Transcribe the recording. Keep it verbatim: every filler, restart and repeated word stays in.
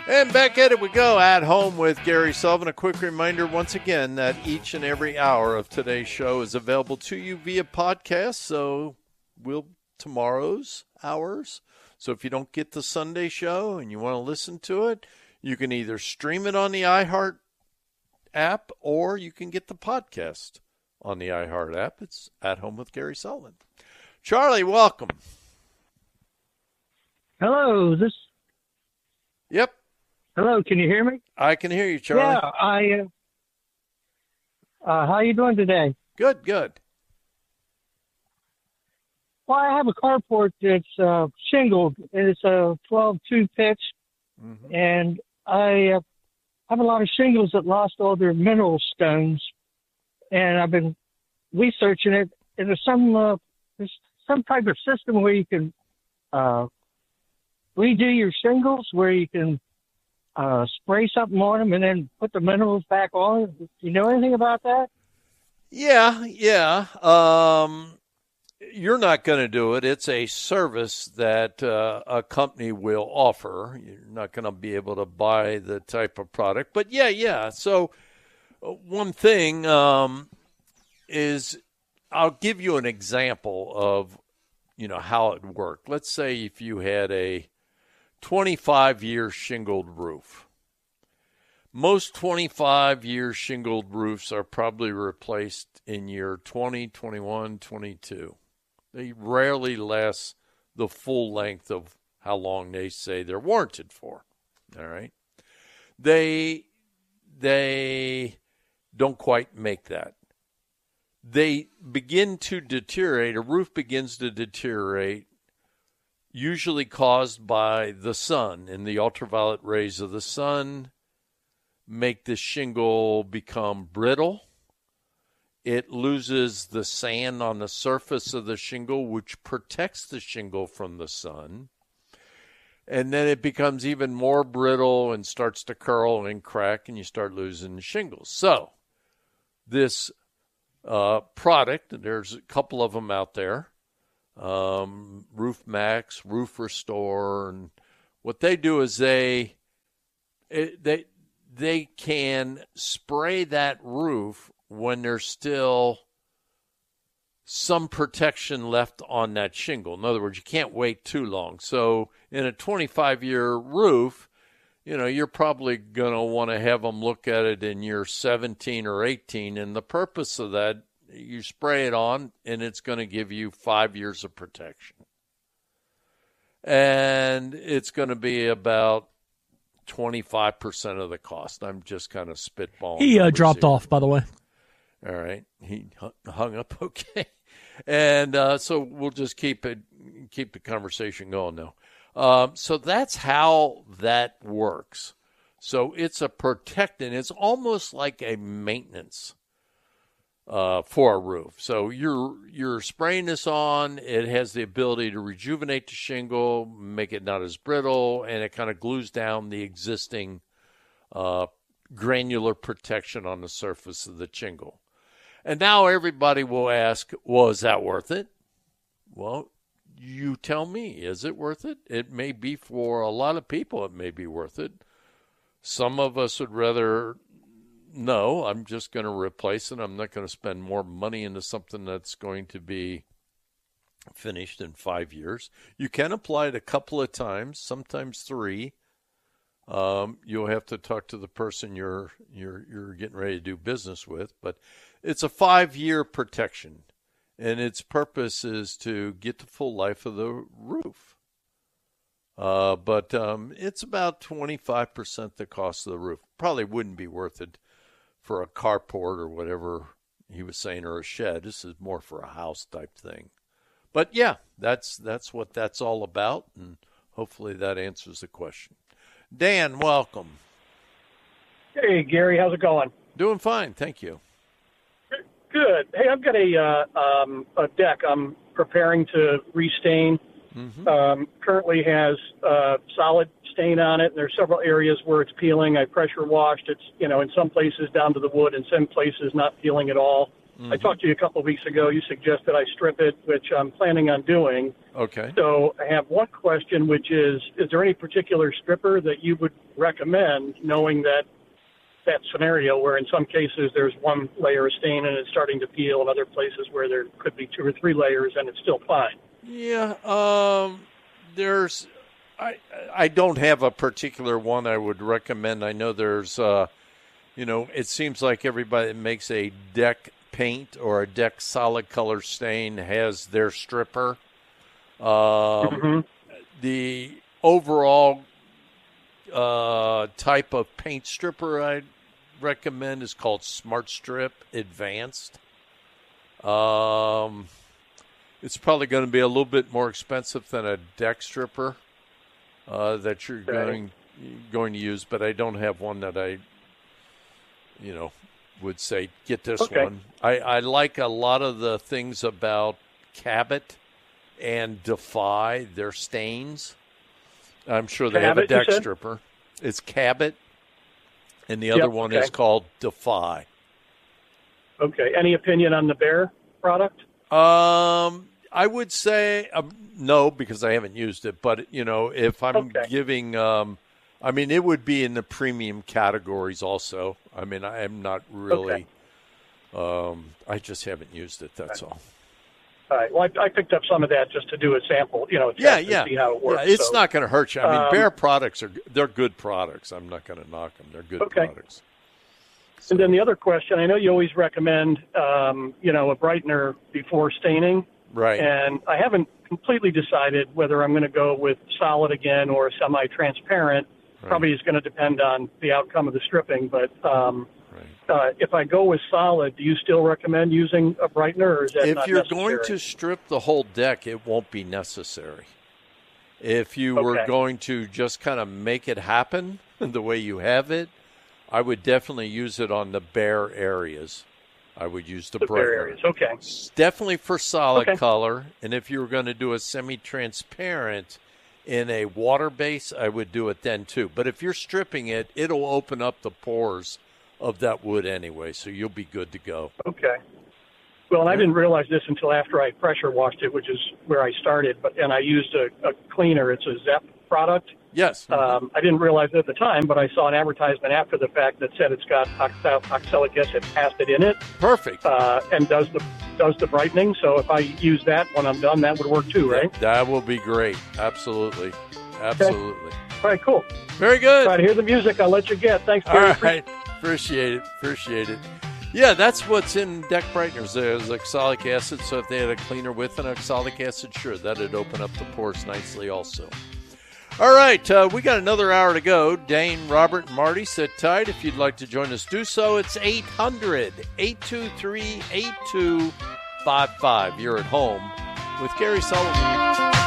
And back at it we go, At Home with Gary Sullivan. A quick reminder once again that each and every hour of today's show is available to you via podcast. So will tomorrow's hours. So if you don't get the Sunday show and you want to listen to it, you can either stream it on the iHeart app or you can get the podcast on the iHeart app. It's At Home with Gary Sullivan. Charlie, welcome. Hello, this. Yep. Hello, can you hear me? I can hear you, Charlie. Yeah, I. Uh, uh, how you doing today? Good, good. Well, I have a carport that's uh, shingled, and it's a twelve two pitch, mm-hmm. and I uh, have a lot of shingles that lost all their mineral stones, and I've been researching it. And there's some uh, there's some type of system where you can uh, redo your shingles, where you can uh, spray something on them and then put the minerals back on. Do you know anything about that? Yeah, yeah. Um, you're not going to do it. It's a service that uh, a company will offer. You're not going to be able to buy the type of product. But, yeah, yeah. So one thing um, is I'll give you an example of, you know, how it worked. Let's say if you had a twenty-five-year shingled roof. Most twenty-five-year shingled roofs are probably replaced in year twenty, twenty-one, twenty-two. They rarely last the full length of how long they say they're warranted for. All right? They, they don't quite make that. They begin to deteriorate. A roof begins to deteriorate, usually caused by the sun, and the ultraviolet rays of the sun make the shingle become brittle. It loses the sand on the surface of the shingle, which protects the shingle from the sun. And then it becomes even more brittle and starts to curl and crack, and you start losing the shingles. So this uh, product, there's a couple of them out there, Um, Roof Max, Roof Restore, and what they do is they it, they they can spray that roof when there's still some protection left on that shingle. In other words, you can't wait too long. So in a twenty-five-year roof, you know, you're probably going to want to have them look at it in year seventeen or eighteen, and the purpose of that, you spray it on, and it's going to give you five years of protection. And it's going to be about twenty-five percent of the cost. I'm just kind of spitballing. He uh, dropped here. off, by the way. All right. He hung up okay. And uh, so we'll just keep it, keep the conversation going now. Um, so that's how that works. So it's a protectant. It's almost like a maintenance Uh, for a roof. So you're you're spraying this on. It has the ability to rejuvenate the shingle, make it not as brittle, and it kind of glues down the existing uh, granular protection on the surface of the shingle. And now everybody will ask, well, is that worth it? Well, you tell me, is it worth it? It may be for a lot of people, it may be worth it. Some of us would rather, no, I'm just going to replace it. I'm not going to spend more money into something that's going to be finished in five years. You can apply it a couple of times, sometimes three. Um, you'll have to talk to the person you're you're you're getting ready to do business with, but it's a five-year protection, and its purpose is to get the full life of the roof. Uh, but um, it's about twenty-five percent the cost of the roof. Probably wouldn't be worth it for a carport or whatever he was saying, or a shed. This is more for a house type thing. But yeah, that's that's what that's all about, and hopefully that answers the question. Dan, welcome. Hey, Gary, how's it going? Doing fine, thank you. Good. Hey, I've got a uh, um, a deck I'm preparing to restain. Mm-hmm. Um, currently has uh, solid stain on it, and there's several areas where it's peeling. I pressure washed. It's, you know, in some places down to the wood, and some places not peeling at all. Mm-hmm. I talked to you a couple of weeks ago. You suggested I strip it, which I'm planning on doing. Okay. So I have one question, which is, is there any particular stripper that you would recommend, knowing that that scenario where in some cases there's one layer of stain and it's starting to peel, and other places where there could be two or three layers and it's still fine? Yeah, um, there's, I I don't have a particular one I would recommend. I know there's, uh, you know, it seems like everybody that makes a deck paint or a deck solid color stain has their stripper. Um, mm-hmm. The overall uh, type of paint stripper I recommend is called Smart Strip Advanced. Um, it's probably going to be a little bit more expensive than a deck stripper uh, that you're going going to use, but I don't have one that I, you know, would say get this okay. one. I, I like a lot of the things about Cabot and Defy, their stains. I'm sure they Cabot, have a deck stripper. It's Cabot, and the other yep, one okay. is called Defy. Okay. Any opinion on the Behr product? Um, I would say um, no, because I haven't used it. But, you know, if I'm okay. giving um, – I mean, it would be in the premium categories also. I mean, I am not really okay. – um, I just haven't used it, that's right. all. All right. Well, I, I picked up some of that just to do a sample, you know, test yeah, to yeah. see how it works. Yeah, it's so, not going to hurt you. I mean, um, Behr products are they're good products. I'm not going to knock them. They're good okay. products. So. And then the other question, I know you always recommend, um, you know, a brightener before staining. Right. And I haven't completely decided whether I'm going to go with solid again or semi-transparent. Right. Probably is going to depend on the outcome of the stripping. But um, right. uh, if I go with solid, do you still recommend using a brightener, or is that if not you're necessary? going to strip the whole deck, it won't be necessary. If you okay. were going to just kind of make it happen the way you have it, I would definitely use it on the bare areas. I would use the, the brightener. bare areas. Okay. It's definitely for solid okay. color. And if you were going to do a semi-transparent in a water base, I would do it then too. But if you're stripping it, it'll open up the pores of that wood anyway, so you'll be good to go. Okay. Well, and I didn't realize this until after I pressure washed it, which is where I started. But and I used a, a cleaner. It's a Zep product. Yes. Um, I didn't realize it at the time, but I saw an advertisement after the fact that said it's got oxal- oxalic acid acid in it. Perfect. Uh, and does the does the brightening. So if I use that when I'm done, that would work too, right? That, that will be great. Absolutely. Absolutely. Okay. All right, cool. Very good. All right, hear the music. I'll let you get. Thanks, All Gary. right. Appreciate it. Appreciate it. Yeah, that's what's in deck brighteners. There's oxalic acid, so if they had a cleaner with an oxalic acid, sure, that'd open up the pores nicely also. All right, uh, we got another hour to go. Dane, Robert, and Marty, sit tight. If you'd like to join us, do so. It's eight hundred, eight two three, eight two five five. You're at home with Gary Sullivan.